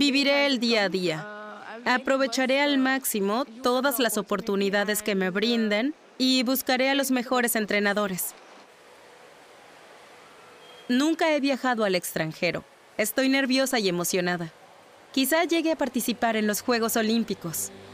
Viviré el día a día. Aprovecharé al máximo todas las oportunidades que me brinden y buscaré a los mejores entrenadores. Nunca he viajado al extranjero. Estoy nerviosa y emocionada. Quizá llegue a participar en los Juegos Olímpicos.